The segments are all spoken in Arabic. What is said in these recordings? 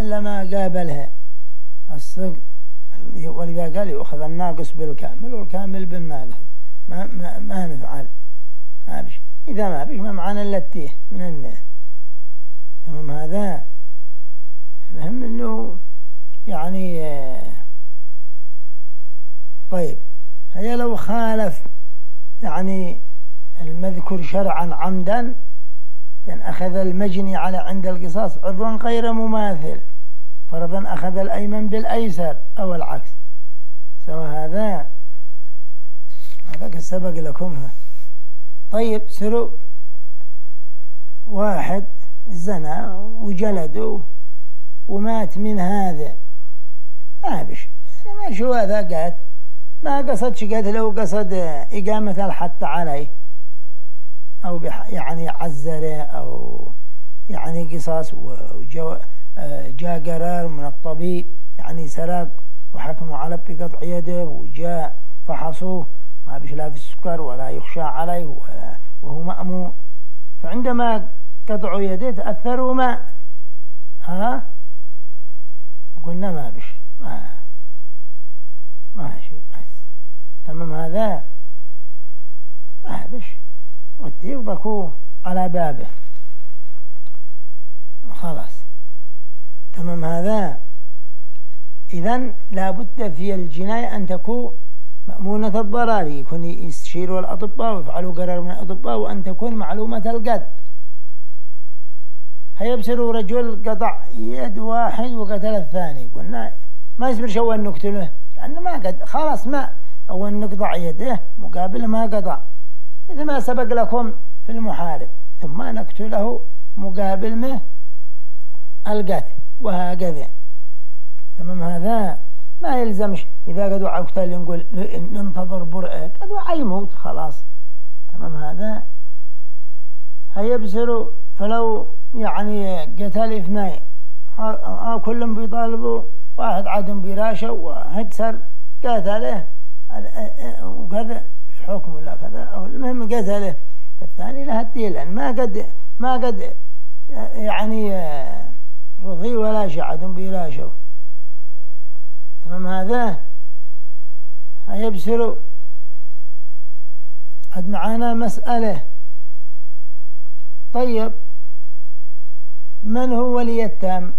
إلا ما قابلها الصدق، ولذا قال يؤخذ الناقص بالكامل والكامل بالناقص. ما نفعل، ما بش. إذا ما بش ما معنا إلا التيه من الناس. تمام هذا. المهم إنه يعني طيب هي لو خالف يعني المذكور شرعا عمدا، كان أخذ المجني على عند القصاص عضوا غير مماثل، فرضا أخذ الأيمن بالأيسر أو العكس، سوى هذا كالسبق لكم. طيب سروا واحد زنا وجلده ومات من هذا، ما بش يعني ما شو هذا قات، ما قصد قتله وقصد إقامة الحد عليه أو يعني عزره أو يعني قصاص، وجاء قرار من الطبيب يعني سرق وحكموا على بقطع يده، وجاء فحصوه ما بش لا في السكر ولا يخشى عليه وهو مأمون، فعندما قطعوا يده تأثروا ماء، قلنا ما بش ما شيء بس. تمام هذا ما بش وديه وضكوه على بابه خلاص. تمام هذا. إذن لابد في الجناية أن تكون مأمونة الضرر، يكون يستشيروا الأطباء ويفعلوا قرار من الأطباء، وأن تكون معلومة القد. هيبصروا رجل قطع يد واحد وقتل الثاني، قلنا ما يصبر شو أن نقتله، لأنه ما قد خلاص ما أول نقطع يده مقابل ما قطع، إذا ما سبق لكم في المحارب ثم نقتله مقابل ما القتل، وهكذا. تمام هذا. ما يلزمش إذا قدوا عقتل نقول ننتظر برئة، قدوا عيموت خلاص. تمام هذا. هيبصروا فلو يعني قتل اثنين كلهم بيطالبوا، واحد عدم براشه وواحد سر قتله وكذا حكم ولا كذا، أو المهم قتله، فالثاني له الدية، لأن ما قد يعني رضي ولا شيء عدم براشه. تمام هذا. هيبصروا عد معانا مسألة. طيب من هو ولي التام؟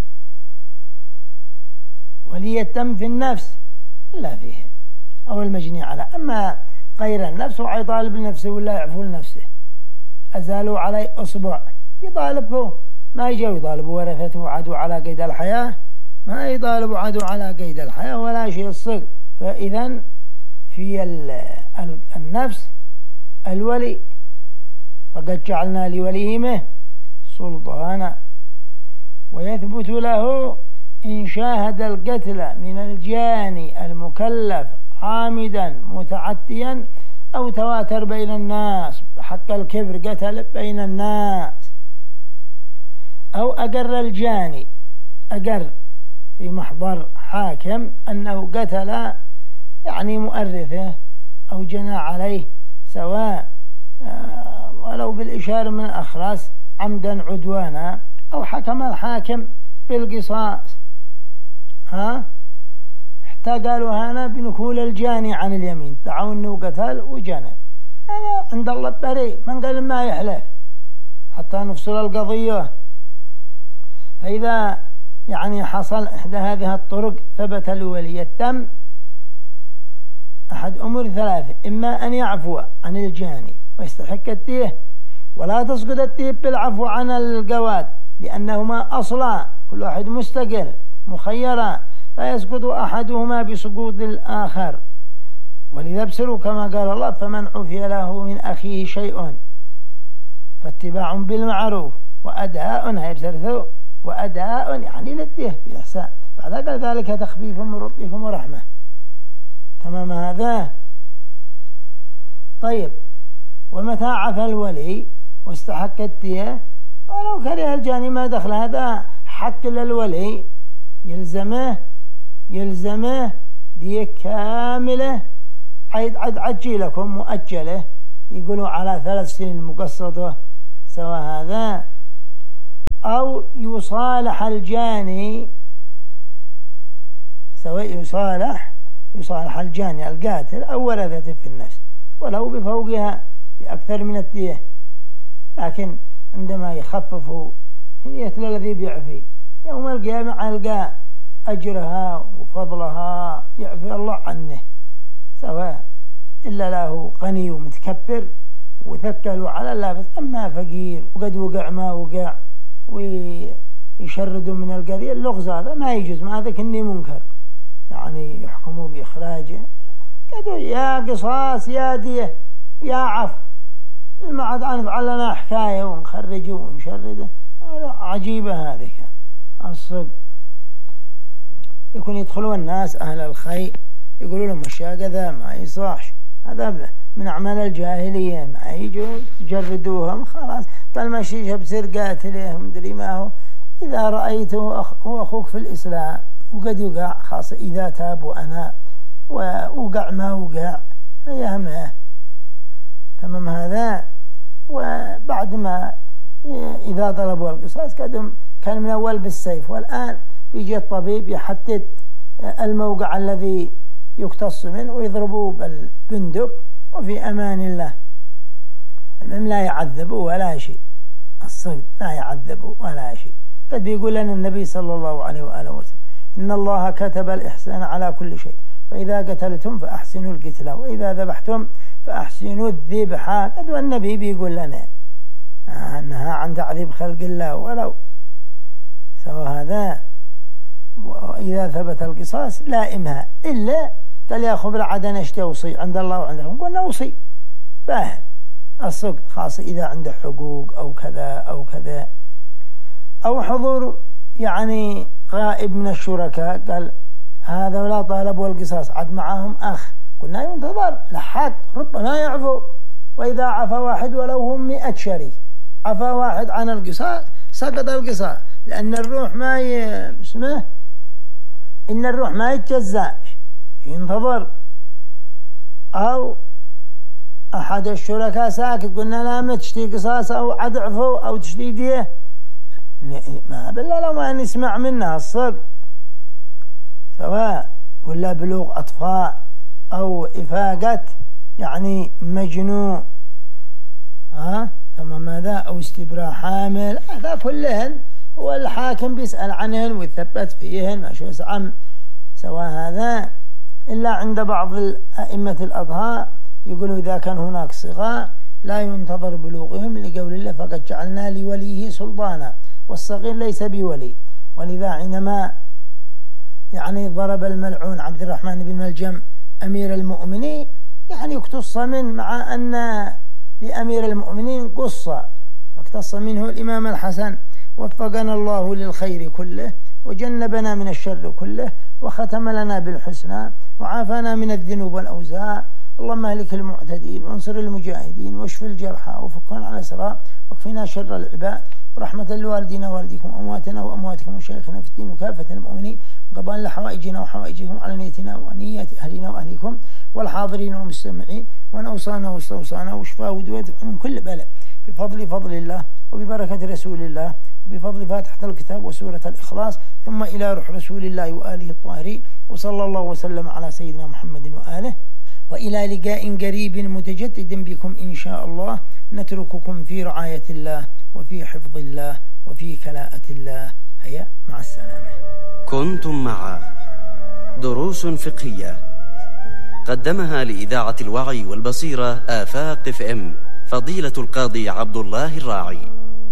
ولي التام في النفس لا فيه أو المجني على، أما غير النفس ويطالب نفسه ولا يعفو لنفسه، أزالوا عليه أصبع يطالبه، ما يجوا يطالبوا ورثته عدو على قيد الحياة، ما يطالبوا عدو على قيد الحياة ولا شيء الصغر. فإذا في النفس الولي، فقد جعلنا لوليهما سلطانا، ويثبت له إن شاهد القتل من الجاني المكلف عامدا متعتيا أو تواتر بين الناس، حق الكبر قتل بين الناس، أو أقر الجاني، أقر في محضر حاكم أنه قتل يعني مؤرثه أو جنى عليه، سواء ولو بالإشارة من الأخرس عمدا عدوانا، أو حكم الحاكم بالقصاص، حتى قالوا هنا بنكول الجاني عن اليمين، دعوا أنه قتل وجنى، هذا عند الله بريء، من قال ما يحلف حتى نفصل القضية. فإذا يعني حصل إحدى هذه الطرق ثبت لولي التم أحد أمور ثلاثة: إما أن يعفو عن الجاني ويستحق الدية، ولا تسقط الدية بالعفو عن القواد، لأنهما أصلا كل واحد مستقل مخيرا، لا يسقط أحدهما بسقوط الآخر. ولذا ابصروا كما قال الله: فمن عفي له من أخيه شيء فاتباع بالمعروف وأداء، هيبصروا وأداء يعني للديه بإحسان، بعد قال ذلك تخفيف من ربكم ورحمة. تمام هذا. طيب ومتى عفى الولي واستحق الدية ولو كره الجاني ما دخل، هذا حق للولي، يلزمه دية كاملة، عجي لكم مؤجلة، يقولوا على 3 سنين مقسطة، سواء هذا أو يصالح الجاني، سواء يصالح الجاني القاتل أو ورثته في النفس ولو بفوقها بأكثر من الدية، لكن عندما يخففوا هنية الذي بيعفي يوم القيامة ألقى أجرها وفضلها يعفي الله عنه، سواء إلا له غني ومتكبر وثكلوا على اللابس، أما فقير وقد وقع ما وقع ويشردوا من القضية اللغز هذا ما يجوز، ما هذا كني منكر، يعني يحكموا بإخراجه قالوا يا قصاص يا ديه يا عفو، ما عاد نفعل لنا حكاية ونخرجه ونشرده، عجيبة هذه الصدق. يكون يدخلون الناس أهل الخير يقولوا لهم أشياء كذا ما يصلحش، هذا من أعمال الجاهلية، ما يجوا يجردوهم خلاص طالما شيء بسر قاتله مدري ما هو، إذا رأيته هو أخوك في الإسلام وقد يقع، خاصة إذا تاب وأنا ووقع ما وقع يهمه تمام هذا. وبعد ما إذا طلبوا القصاص كان من أول بالسيف، والآن بيجي الطبيب يحدد الموقع الذي يقتص منه ويضربوه بالبندق وفي أمان الله، المهم لا يعذبوا ولا شيء، الصدق لا يعذبوا ولا شيء. قد بيقول لنا النبي صلى الله عليه وآله وسلم إن الله كتب الإحسان على كل شيء، فإذا قتلتم فأحسنوا القتلى وإذا ذبحتم فأحسنوا الذبحة. قد والنبي بيقول لنا أنها عن تعذيب خلق الله ولو سوى هذا. وإذا ثبت القصاص لا إمهاء، إلا قال يا خبر عدن اشتوصي عند الله وعندهم، قلنا وصي باهر الصدق، خاصة إذا عنده حقوق أو كذا أو كذا، أو حضور يعني غائب من الشركاء، قال هذا ولا طالبوا القصاص عد معهم أخ، قلنا ينتظر لحق ربما يعفو، وإذا عفى واحد ولو هم 100 شريك، عفى واحد عن القصاص سقط القصاص، لأن الروح ما اسمه إن الروح ما يتجزاش ينتظر. أو أحد الشركاء ساكت قلنا لا ما تشتي قصاص أو عد عفو أو تشتي ديه، ما بالله لو ما نسمع منها الصدق، سواء ولا بلوغ أطفال أو إفاقة يعني مجنون تمام هذا، أو استبراء حامل، هذا كلهن هو الحاكم بيسأل عنهن ويثبت فيهن ما شو عم سواء هذا. إلا عند بعض الأئمة الأطهار يقولوا إذا كان هناك صغار لا ينتظر بلوغهم لقول الله فقد جعلنا لوليه سلطانا والصغير ليس بولي، ولذا حينما يعني ضرب الملعون عبد الرحمن بن ملجم أمير المؤمنين يعني اقتص من، مع أن لأمير المؤمنين قصة فاقتص منه الإمام الحسن وفقنا الله للخير كله وجنبنا من الشر كله وختم لنا بالحسنى وعافانا من الذنوب والأوزار، اللهم اهلك المعتدين وانصر المجاهدين واشف الجرحى وفكنا على الأسرى واكفنا شر العباد، ورحمة لوالدينا ووالديكم وأمواتنا وأمواتكم وشيخنا في الدين وكافة المؤمنين، وقضاء لحوائجنا وحوائجكم على نيتنا ونيات أهلنا وأهليكم والحاضرين والمستمعين، وأن أوصانا واستوصانا وشفاء ودوات من كل بلاء بفضل الله وببركة رسول الله وبفضل فاتحة الكتاب وسورة الإخلاص، ثم إلى روح رسول الله وآله الطاهرين، وصلى الله وسلم على سيدنا محمد وآله، وإلى لقاء قريب متجدد بكم إن شاء الله، نترككم في رعاية الله وفي حفظ الله وفي كلاءة الله. هيا مع السلامة. كنتم مع دروس فقهية قدمها لإذاعة الوعي والبصيرة آفاق FM فضيلة القاضي عبد الله الراعي.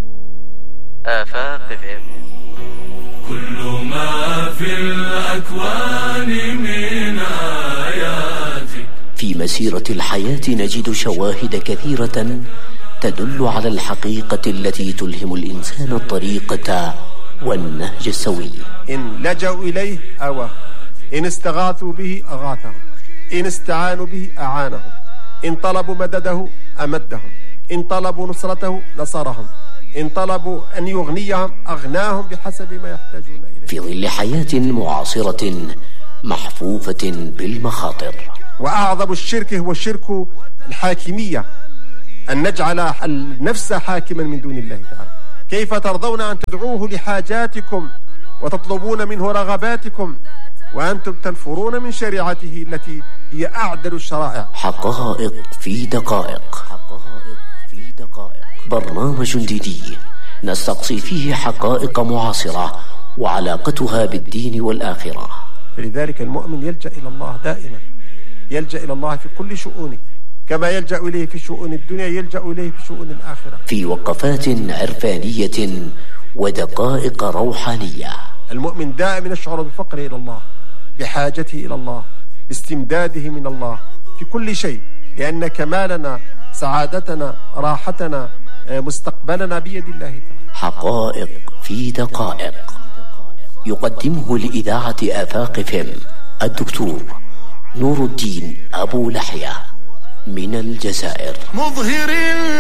آفاق FM. كل ما في الأكوان من آياتك. في مسيرة الحياة نجد شواهد كثيرة تدل على الحقيقة التي تلهم الإنسان الطريقة والنهج السوي. إن لجأوا إليه أواه، إن استغاثوا به أغاثهم، إن استعانوا به أعانهم، إن طلبوا مدده أمدهم، إن طلبوا نصرته نصرهم، إن طلبوا أن يغنيهم أغناهم بحسب ما يحتاجون إليه. في ظل حياة معاصرة محفوفة بالمخاطر. وأعظم الشرك هو شرك الحاكمية، أن نجعل النفس حاكما من دون الله تعالى. كيف ترضون أن تدعوه لحاجاتكم وتطلبون منه رغباتكم وأنتم تنفرون من شريعته التي هي أعدل الشرائع؟ حقائق في دقائق. برنامج ديني نستقصي فيه حقائق معاصرة وعلاقتها بالدين والآخرة. فلذلك المؤمن يلجأ إلى الله دائما، يلجأ إلى الله في كل شؤونه، كما يلجأ إليه في شؤون الدنيا يلجأ إليه في شؤون الآخرة، في وقفات عرفانية ودقائق روحانية. المؤمن دائما يشعر بفقره إلى الله، بحاجته إلى الله، باستمداده من الله في كل شيء، لأن كمالنا، سعادتنا، راحتنا، مستقبلنا بيد الله تعالى. حقائق في دقائق يقدمه لإذاعة آفاق FM الدكتور نور الدين أبو لحية من الجزائر. مظهر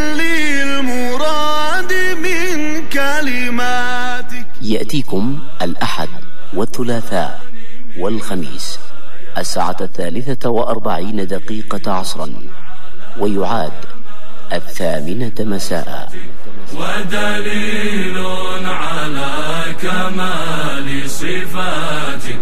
للمراد من كلماتك. يأتيكم الأحد والثلاثاء والخميس 3:43 عصرا، ويعاد 8 مساء. ودليل على كمال صفاتك.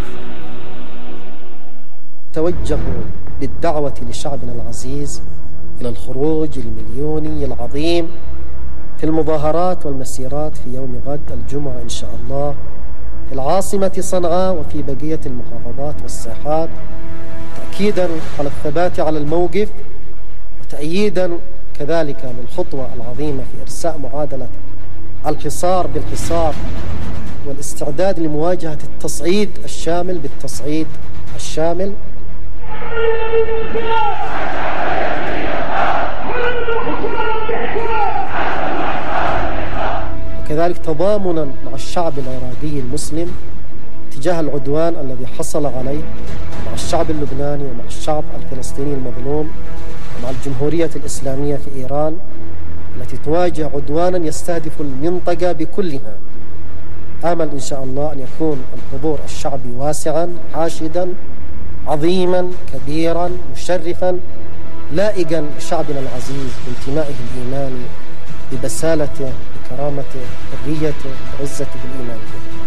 توجه بالدعوة لشعبنا العزيز إلى الخروج المليوني العظيم في المظاهرات والمسيرات في يوم غد الجمعة إن شاء الله في العاصمة صنعاء وفي بقية المحافظات والساحات، تأكيدا على الثبات على الموقف وتأييدا كذلك للخطوة العظيمة في إرساء معادلة الحصار بالحصار والاستعداد لمواجهة التصعيد الشامل بالتصعيد الشامل. وكذلك تضامنا مع الشعب العراقي المسلم تجاه العدوان الذي حصل عليه، مع الشعب اللبناني ومع الشعب الفلسطيني المظلوم ومع الجمهورية الإسلامية في إيران التي تواجه عدوانا يستهدف المنطقة بكلها. آمل إن شاء الله أن يكون الحضور الشعبي واسعا حاشدا عظيما كبيرا مشرفا لائقا بشعبنا العزيز بانتمائه الإيماني، ببسالته، بكرامته، بحريته، بعزته الإيمانية.